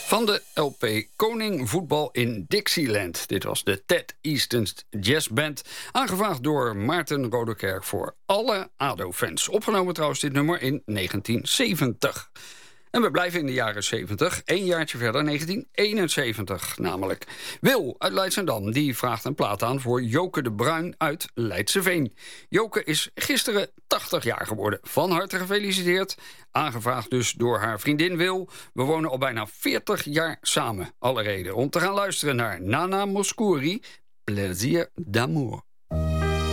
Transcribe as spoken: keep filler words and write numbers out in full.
Van de L P Koning Voetbal in Dixieland. Dit was de Ted Easton's Jazz Band. Aangevraagd door Maarten Rodekerk voor alle A D O-fans. Opgenomen trouwens dit nummer in negentien zeventig. En we blijven in de jaren zeventig. Eén jaartje verder, negentien eenenzeventig namelijk. Wil uit Leidschendam, die vraagt een plaat aan voor Joke de Bruin uit Leidseveen. Joke is gisteren tachtig jaar geworden. Van harte gefeliciteerd. Aangevraagd dus door haar vriendin Wil. We wonen al bijna veertig jaar samen. Alle reden om te gaan luisteren naar Nana Mouskouri. Plaisir d'amour.